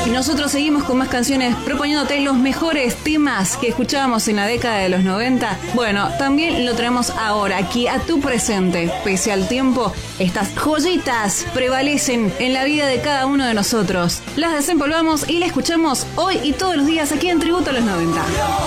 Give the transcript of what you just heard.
Y nosotros seguimos con más canciones proponiéndote los mejores temas que escuchábamos en la década de los 90. Bueno, también lo traemos ahora aquí a tu presente. Pese al tiempo, estas joyitas prevalecen en la vida de cada uno de nosotros. Las desempolvamos y las escuchamos hoy y todos los días aquí en Tributo a los 90.